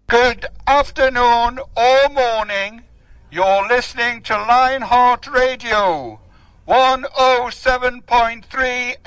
Good afternoon or morning. You're listening to Lionheart Radio, 107.3